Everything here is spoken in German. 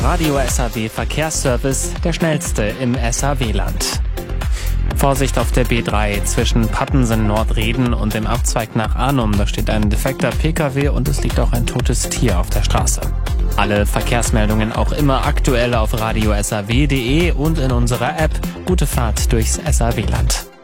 Radio SAW Verkehrsservice, der schnellste im SAW-Land. Vorsicht auf der B3 zwischen Pattensen-Nordreden und dem Abzweig nach Arnum. Da steht ein defekter Pkw und es liegt auch ein totes Tier auf der Straße. Alle Verkehrsmeldungen auch immer aktuell auf radiosaw.de und in unserer App. Gute Fahrt durchs SAW-Land.